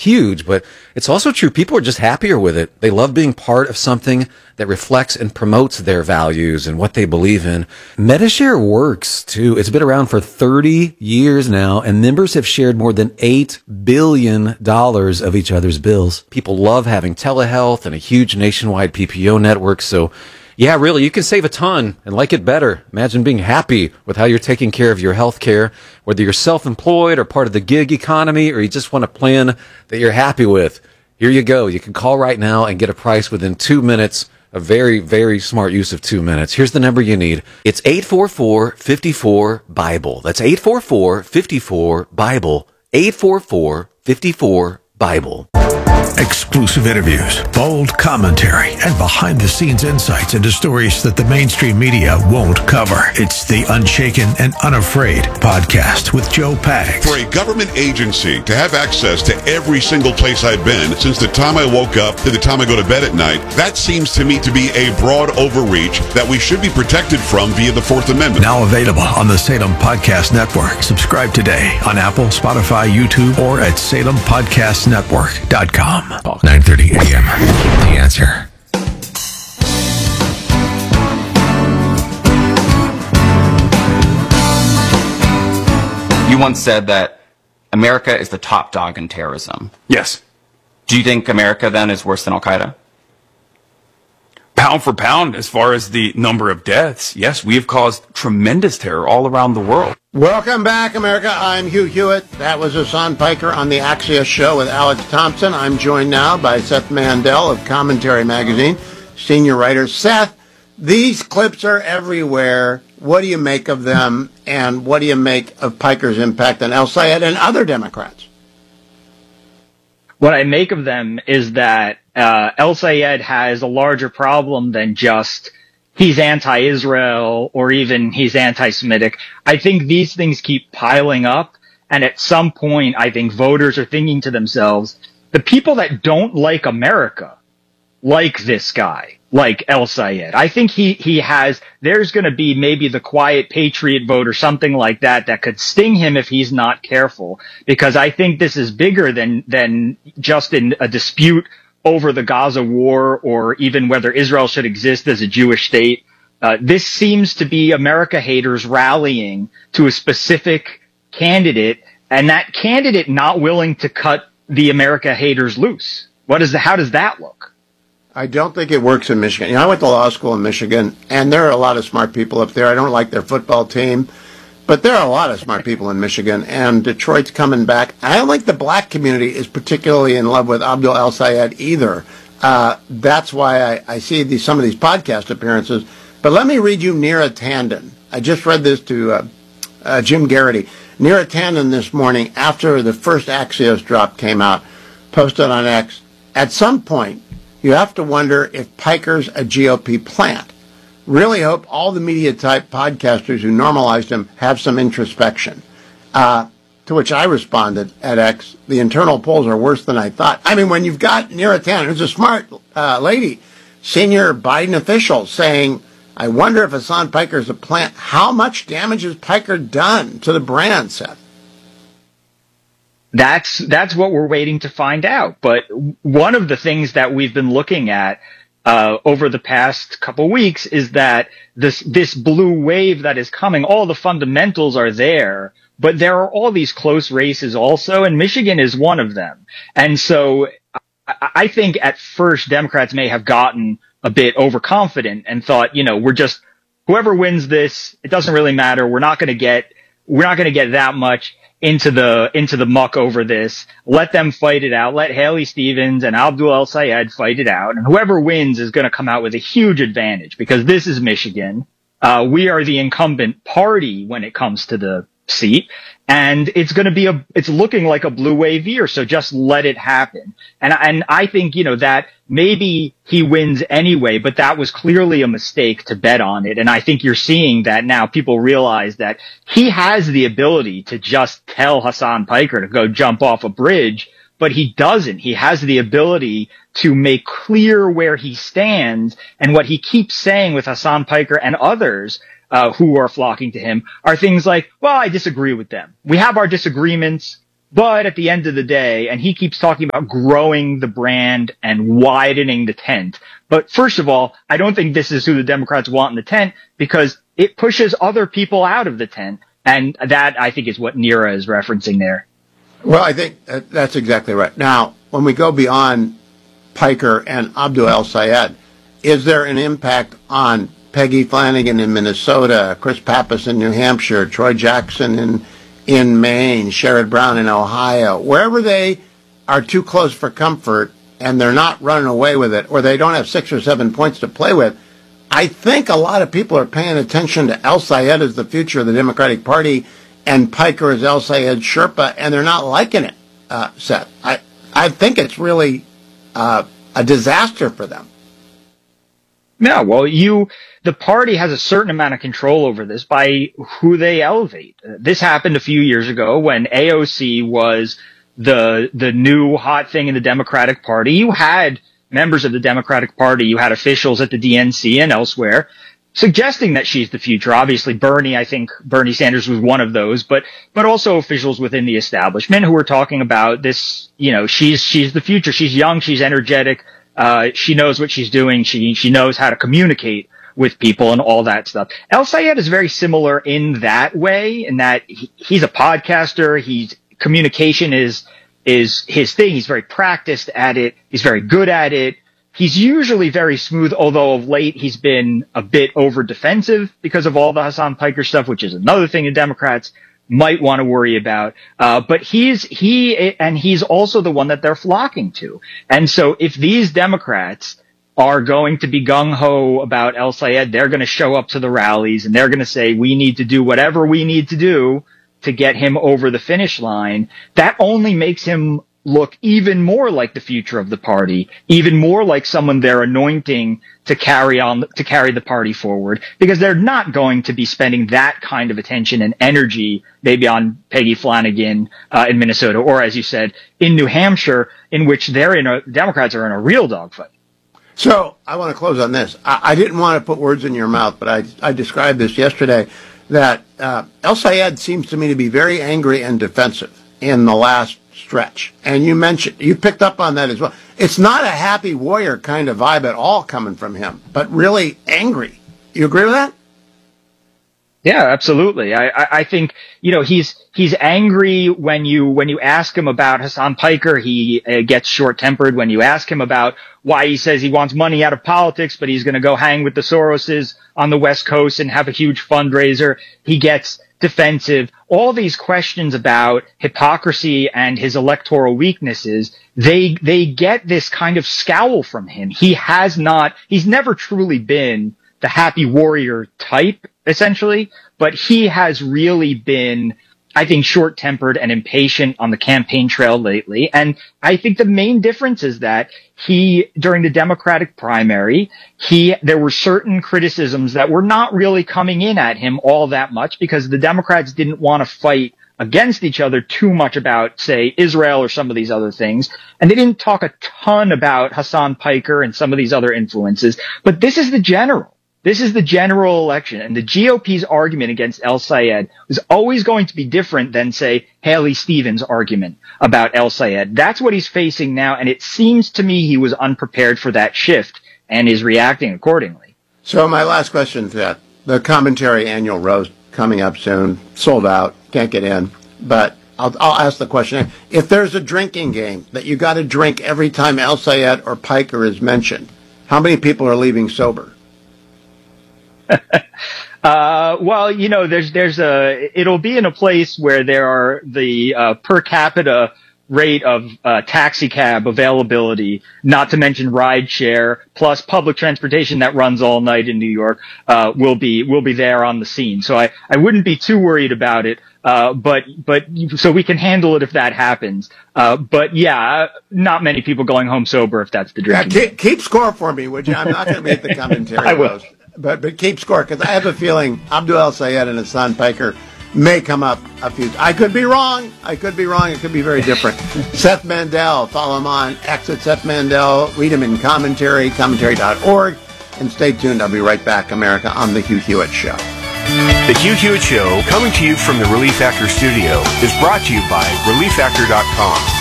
huge, but it's also true. People are just happier with it. They love being part of something that reflects and promotes their values and what they believe in. Metashare works too. It's been around for 30 years now, and members have shared more than $8 billion of each other's bills. People love having telehealth and a huge nationwide PPO network. So yeah, really, you can save a ton and like it better. Imagine being happy with how you're taking care of your health care, whether you're self-employed or part of the gig economy, or you just want a plan that you're happy with. Here you go. You can call right now and get a price within 2 minutes. A very, very smart use of 2 minutes. Here's the number you need. It's 844-54-BIBLE. That's 844-54-BIBLE. 844-54-BIBLE. Exclusive interviews, bold commentary, and behind-the-scenes insights into stories that the mainstream media won't cover. It's the Unshaken and Unafraid podcast with Joe Pags. For a government agency to have access to every single place I've been since the time I woke up to the time I go to bed at night, that seems to me to be a broad overreach that we should be protected from via the Fourth Amendment. Now available on the Salem Podcast Network. Subscribe today on Apple, Spotify, YouTube, or at SalemPodcastNetwork.com. 9:30 a.m. The Answer. You once said that America is the top dog in terrorism. Yes. Do you think America then is worse than Al-Qaeda? Pound for pound, as far as the number of deaths, yes, we have caused tremendous terror all around the world. Welcome back, America. I'm Hugh Hewitt. That was Hassan Piker on the Axios Show with Alex Thompson. I'm joined now by Seth Mandel of Commentary Magazine, senior writer. Seth, these clips are everywhere. What do you make of them, and what do you make of Piker's impact on El-Sayed and other Democrats? What I make of them is that El-Sayed has a larger problem than just he's anti-Israel or even he's anti-Semitic. I think these things keep piling up, and at some point I think voters are thinking to themselves, the people that don't like America like this guy, like El-Sayed. I think there's going to be maybe the quiet patriot vote or something like that could sting him if he's not careful, because I think this is bigger than just in a dispute over the Gaza war or even whether Israel should exist as a Jewish state. This seems to be America haters rallying to a specific candidate, and that candidate not willing to cut the America haters loose. How does that look? I don't think it works in Michigan. I went to law school in Michigan, and there are a lot of smart people up there. I don't like their football team, but there are a lot of smart people in Michigan, and Detroit's coming back. I don't think the black community is particularly in love with Abdul El-Sayed either. That's why I see some of these podcast appearances. But let me read you Neera Tanden. I just read this to Jim Garrity. Neera Tanden this morning, after the first Axios drop came out, posted on X, at some point, you have to wonder if Piker's a GOP plant. Really hope all the media-type podcasters who normalized him have some introspection. To which I responded at X, the internal polls are worse than I thought. I mean, when you've got Neera Tanden, who's a smart lady, senior Biden official, saying, I wonder if Hassan Piker's a plant, how much damage has Piker done to the brand, Seth? That's what we're waiting to find out. But one of the things that we've been looking at over the past couple weeks is that this blue wave that is coming, all the fundamentals are there, but there are all these close races also, and Michigan is one of them. And so I think at first Democrats may have gotten a bit overconfident and thought, whoever wins this, it doesn't really matter. We're not going to get that much into the muck over this. Let them fight it out. Let Haley Stevens and Abdul El-Sayed fight it out. And whoever wins is going to come out with a huge advantage because this is Michigan. We are the incumbent party when it comes to the seat. And it's looking like a blue wave year. So just let it happen. And I think, that maybe he wins anyway, but that was clearly a mistake to bet on it. And I think you're seeing that now. People realize that he has the ability to just tell Hassan Piker to go jump off a bridge, but he doesn't. He has the ability to make clear where he stands, and what he keeps saying with Hassan Piker and others who are flocking to him are things like, well, I disagree with them. We have our disagreements, But at the end of the day, and he keeps talking about growing the brand and widening the tent. But first of all, I don't think this is who the Democrats want in the tent, because it pushes other people out of the tent. And that, I think, is what Neera is referencing there. Well, I think that's exactly right. Now, when we go beyond Piker and Abdul El-Sayed, is there an impact on Peggy Flanagan in Minnesota, Chris Pappas in New Hampshire, Troy Jackson in Maine, Sherrod Brown in Ohio, wherever they are too close for comfort and they're not running away with it, or they don't have 6 or 7 points to play with? I think a lot of people are paying attention to El-Sayed as the future of the Democratic Party and Piker as El-Sayed's Sherpa, and they're not liking it, Seth. I think it's really a disaster for them. Yeah, well, the party has a certain amount of control over this by who they elevate. This happened a few years ago when AOC was the new hot thing in the Democratic Party. You had members of the Democratic Party, you had officials at the DNC and elsewhere suggesting that she's the future. Obviously, I think Bernie Sanders was one of those, but also officials within the establishment who were talking about this, she's the future. She's young, she's energetic. She knows what she's doing. She knows how to communicate with people and all that stuff. El-Sayed is very similar in that way, in that he's a podcaster. Communication is his thing. He's very practiced at it. He's very good at it. He's usually very smooth, although of late he's been a bit over defensive because of all the Hasan Piker stuff, which is another thing the Democrats might want to worry about. But he's also the one that they're flocking to. And so if these Democrats are going to be gung-ho about El-Sayed, they're going to show up to the rallies and they're going to say, we need to do whatever we need to do to get him over the finish line. That only makes him look even more like the future of the party, even more like someone they're anointing to carry the party forward, because they're not going to be spending that kind of attention and energy maybe on Peggy Flanagan in Minnesota, or as you said, in New Hampshire, in which Democrats are in a real dogfight. So I want to close on this. I didn't want to put words in your mouth, but I described this yesterday, that El-Sayed seems to me to be very angry and defensive in the last stretch. And you picked up on that as well. It's not a happy warrior kind of vibe at all coming from him, but really angry. You agree with that? Yeah, absolutely. I think, he's angry when you ask him about Hasan Piker. He gets short-tempered when you ask him about why he says he wants money out of politics, but he's going to go hang with the Soroses on the West Coast and have a huge fundraiser. He gets defensive. All these questions about hypocrisy and his electoral weaknesses, they get this kind of scowl from him. He's never truly been the happy warrior type, essentially, but he has really been, I think, short-tempered and impatient on the campaign trail lately. And I think the main difference is that during the Democratic primary, there were certain criticisms that were not really coming in at him all that much, because the Democrats didn't want to fight against each other too much about, say, Israel or some of these other things. And they didn't talk a ton about Hasan Piker and some of these other influences. But this is the general. This is the general election, and the GOP's argument against El-Sayed was always going to be different than, say, Haley Stevens' argument about El-Sayed. That's what he's facing now, and it seems to me he was unprepared for that shift and is reacting accordingly. So my last question to that, the commentary annual roast coming up soon, sold out, can't get in, but I'll ask the question. If there's a drinking game that you got to drink every time El-Sayed or Piker is mentioned, how many people are leaving sober? Well, it'll be in a place where there are the per capita rate of taxi cab availability, not to mention ride share, plus public transportation that runs all night in New York, will be there on the scene. So I wouldn't be too worried about it. But so we can handle it if that happens. But yeah, not many people going home sober if that's the drinking. Yeah, keep score for me, would you? I'm not going to be at the commentary. I will. But keep score, because I have a feeling Abdul El-Sayed and Hasan Piker may come up a few. I could be wrong. It could be very different. Seth Mandel, follow him on X at Seth Mandel. Read him in commentary, commentary.org. And stay tuned. I'll be right back, America, on The Hugh Hewitt Show. The Hugh Hewitt Show, coming to you from the Relief Factor studio, is brought to you by ReliefFactor.com.